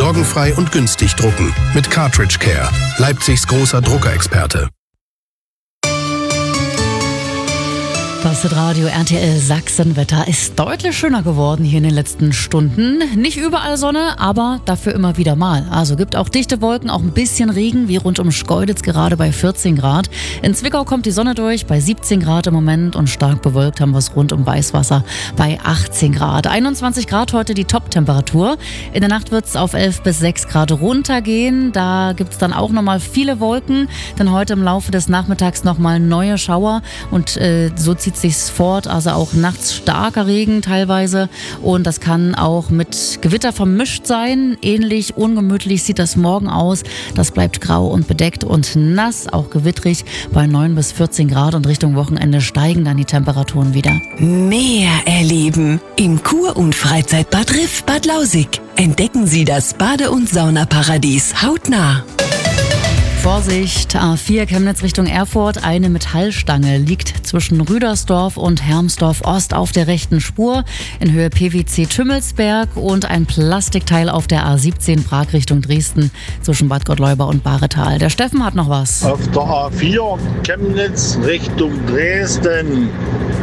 Sorgenfrei und günstig drucken. Mit Cartridge Care. Leipzigs großer Druckerexperte. Das ist Radio RTL Sachsen. Wetter ist deutlich schöner geworden hier in den letzten Stunden. Nicht überall Sonne, aber dafür immer wieder mal. Also gibt auch dichte Wolken, auch ein bisschen Regen, wie rund um Schkeuditz gerade bei 14 Grad. In Zwickau kommt die Sonne durch bei 17 Grad im Moment und stark bewölkt haben wir es rund um Weißwasser bei 18 Grad. 21 Grad heute die Top-Temperatur. In der Nacht wird es auf 11 bis 6 Grad runtergehen. Da gibt es dann auch nochmal viele Wolken, denn heute im Laufe des Nachmittags nochmal neue Schauer und so zieht sich's fort, also auch nachts starker Regen teilweise und das kann auch mit Gewitter vermischt sein. Ähnlich ungemütlich sieht das morgen aus. Das bleibt grau und bedeckt und nass, auch gewittrig bei 9 bis 14 Grad und Richtung Wochenende steigen dann die Temperaturen wieder. Mehr erleben im Kur- und Freizeitbad Riff Bad Lausig. Entdecken Sie das Bade- und Saunaparadies hautnah. Vorsicht, A4 Chemnitz Richtung Erfurt, eine Metallstange liegt zwischen Rüdersdorf und Hermsdorf Ost auf der rechten Spur in Höhe PwC Tümmelsberg und ein Plastikteil auf der A17 Prag Richtung Dresden zwischen Bad Gottleuba und Bahretal. Der Steffen hat noch was. Auf der A4 Chemnitz Richtung Dresden